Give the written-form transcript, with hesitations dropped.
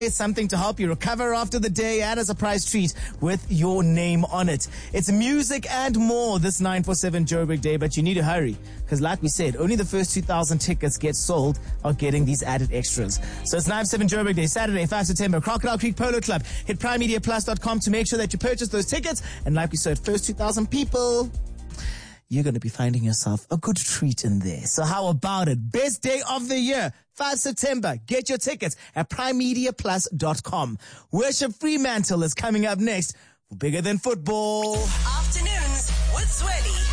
something to help you recover after the day and a surprise treat with your name on it. It's music and more this 947 Joburg Day, but you need to hurry because like we said, only the first 2,000 tickets get sold are getting these added extras. So it's 947 Joburg Day, Saturday, 5 September, Crocodile Creek Polo Club. Hit primemediaplus.com to make sure that you purchase those tickets. And like we said, first 2,000 people, you're going to be finding yourself a good treat in there. So how about it? Best day of the year, 5 September. Get your tickets at primemediaplus.com. Worship Fremantle is coming up next for Bigger Than Football. Afternoons with Zweli.